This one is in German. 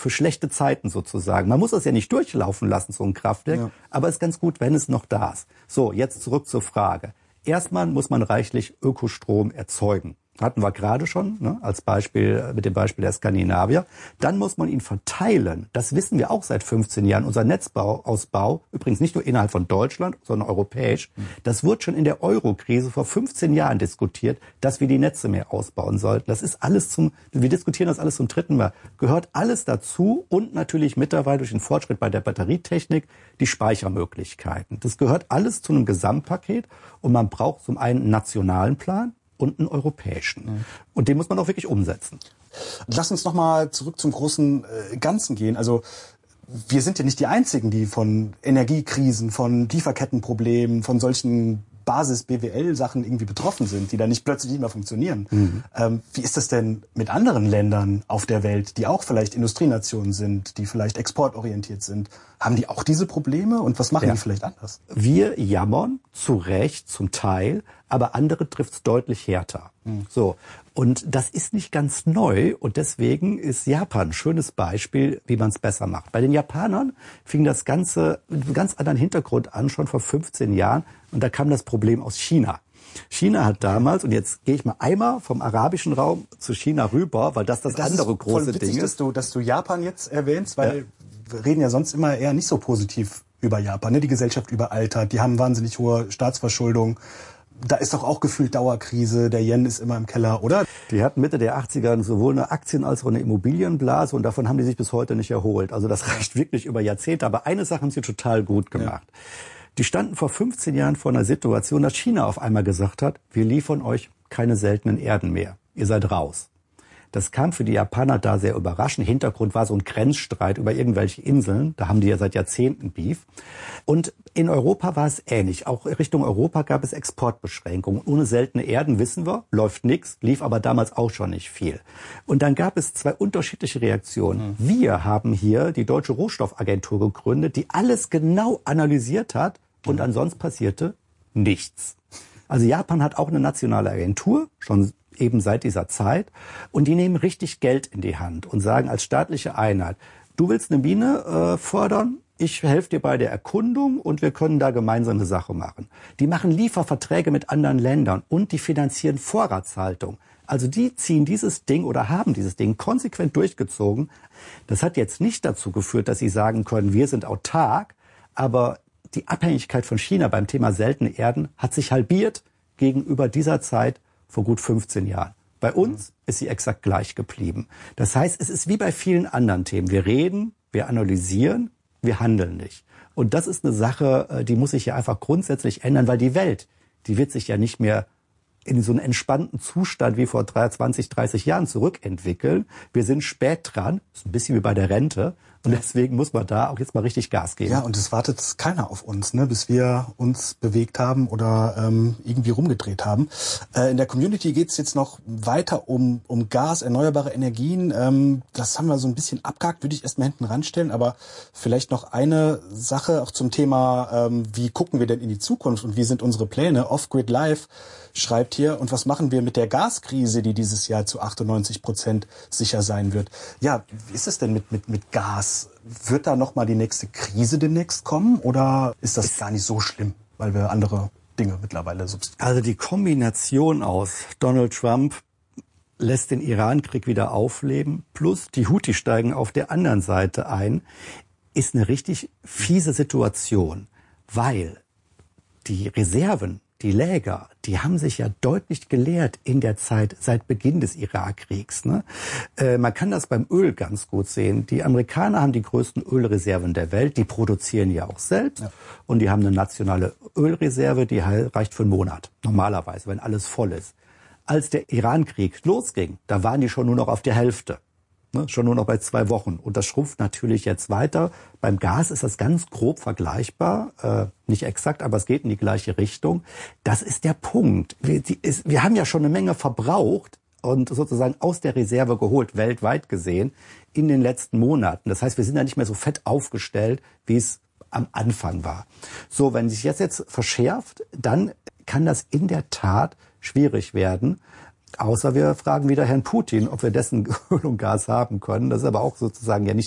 für schlechte Zeiten sozusagen. Man muss das ja nicht durchlaufen lassen, so ein Kraftwerk, aber es ist ganz gut, wenn es noch da ist. So, jetzt zurück zur Frage. Erstmal muss man reichlich Ökostrom erzeugen. Hatten wir gerade schon, ne, als Beispiel, mit dem Beispiel der Skandinavier. Dann muss man ihn verteilen. Das wissen wir auch seit 15 Jahren. Unser Netzausbau, übrigens nicht nur innerhalb von Deutschland, sondern europäisch, das wurde schon in der Euro-Krise vor 15 Jahren diskutiert, dass wir die Netze mehr ausbauen sollten. Das ist alles wir diskutieren das alles zum dritten Mal. Gehört alles dazu und natürlich mittlerweile durch den Fortschritt bei der Batterietechnik die Speichermöglichkeiten. Das gehört alles zu einem Gesamtpaket und man braucht zum einen einen nationalen Plan und einen europäischen. Und den muss man auch wirklich umsetzen. Lass uns nochmal zurück zum großen Ganzen gehen. Also wir sind ja nicht die Einzigen, die von Energiekrisen, von Lieferkettenproblemen, von solchen Basis-BWL-Sachen irgendwie betroffen sind, die dann nicht plötzlich nicht mehr funktionieren. Wie ist das denn mit anderen Ländern auf der Welt, die auch vielleicht Industrienationen sind, die vielleicht exportorientiert sind? Haben die auch diese Probleme und was machen die vielleicht anders? Wir jammern, zu Recht, zum Teil, aber andere trifft es deutlich härter. So. Und das ist nicht ganz neu und deswegen ist Japan ein schönes Beispiel, wie man es besser macht. Bei den Japanern fing das Ganze mit einem ganz anderen Hintergrund an, schon vor 15 Jahren. Und da kam das Problem aus China. China hat damals, und jetzt gehe ich mal einmal vom arabischen Raum zu China rüber, weil das andere große Ding ist. Dass du Japan jetzt erwähnst, weil wir reden ja sonst immer eher nicht so positiv über Japan. Ne? Die Gesellschaft überaltert, die haben wahnsinnig hohe Staatsverschuldung. Da ist doch auch gefühlt Dauerkrise, der Yen ist immer im Keller, oder? Die hatten Mitte der 80er sowohl eine Aktien- als auch eine Immobilienblase und davon haben die sich bis heute nicht erholt. Also das reicht wirklich über Jahrzehnte. Aber eine Sache haben sie total gut gemacht. Ja. Die standen vor 15 Jahren vor einer Situation, dass China auf einmal gesagt hat, wir liefern euch keine seltenen Erden mehr. Ihr seid raus. Das kam für die Japaner da sehr überraschend. Hintergrund war so ein Grenzstreit über irgendwelche Inseln. Da haben die ja seit Jahrzehnten Beef. Und in Europa war es ähnlich. Auch Richtung Europa gab es Exportbeschränkungen. Ohne seltene Erden, wissen wir, läuft nichts, lief aber damals auch schon nicht viel. Und dann gab es zwei unterschiedliche Reaktionen. Wir haben hier die Deutsche Rohstoffagentur gegründet, die alles genau analysiert hat und ansonsten passierte nichts. Also Japan hat auch eine nationale Agentur, schon eben seit dieser Zeit. Und die nehmen richtig Geld in die Hand und sagen als staatliche Einheit, du willst eine Mine fördern, ich helfe dir bei der Erkundung und wir können da gemeinsam eine Sache machen. Die machen Lieferverträge mit anderen Ländern und die finanzieren Vorratshaltung. Also die ziehen dieses Ding oder haben dieses Ding konsequent durchgezogen. Das hat jetzt nicht dazu geführt, dass sie sagen können, wir sind autark, aber die Abhängigkeit von China beim Thema seltene Erden hat sich halbiert gegenüber dieser Zeit vor gut 15 Jahren. Bei uns ist sie exakt gleich geblieben. Das heißt, es ist wie bei vielen anderen Themen. Wir reden, wir analysieren, wir handeln nicht. Und das ist eine Sache, die muss sich ja einfach grundsätzlich ändern, weil die Welt, die wird sich ja nicht mehr in so einen entspannten Zustand wie vor 20, 30 Jahren zurückentwickeln. Wir sind spät dran, ist ein bisschen wie bei der Rente. Und deswegen muss man da auch jetzt mal richtig Gas geben. Ja, und es wartet keiner auf uns, ne, bis wir uns bewegt haben oder irgendwie rumgedreht haben. In der Community geht's jetzt noch weiter um Gas, erneuerbare Energien. Das haben wir so ein bisschen abgehakt, würde ich erstmal hinten ranstellen. Aber vielleicht noch eine Sache auch zum Thema, wie gucken wir denn in die Zukunft und wie sind unsere Pläne? Off-Grid Live schreibt hier, und was machen wir mit der Gaskrise, die dieses Jahr zu 98% sicher sein wird? Ja, wie ist es denn mit Gas? Wird da nochmal die nächste Krise demnächst kommen oder ist das gar nicht so schlimm, weil wir andere Dinge mittlerweile substituieren? Also die Kombination aus Donald Trump lässt den Iran-Krieg wieder aufleben, plus die Houthi steigen auf der anderen Seite ein, ist eine richtig fiese Situation, weil die Reserven, die Läger, die haben sich ja deutlich geleert in der Zeit seit Beginn des Irakkriegs. Ne? Man kann das beim Öl ganz gut sehen. Die Amerikaner haben die größten Ölreserven der Welt. Die produzieren ja auch selbst. Ja. Und die haben eine nationale Ölreserve, die reicht für einen Monat. Normalerweise, wenn alles voll ist. Als der Iran-Krieg losging, da waren die schon nur noch auf der Hälfte. Ne, schon nur noch bei 2 Wochen. Und das schrumpft natürlich jetzt weiter. Beim Gas ist das ganz grob vergleichbar. Nicht exakt, aber es geht in die gleiche Richtung. Das ist der Punkt. Wir haben ja schon eine Menge verbraucht und sozusagen aus der Reserve geholt, weltweit gesehen, in den letzten Monaten. Das heißt, wir sind ja nicht mehr so fett aufgestellt, wie es am Anfang war. So, wenn sich jetzt verschärft, dann kann das in der Tat schwierig werden. Außer wir fragen wieder Herrn Putin, ob wir dessen Öl und Gas haben können. Das ist aber auch sozusagen ja nicht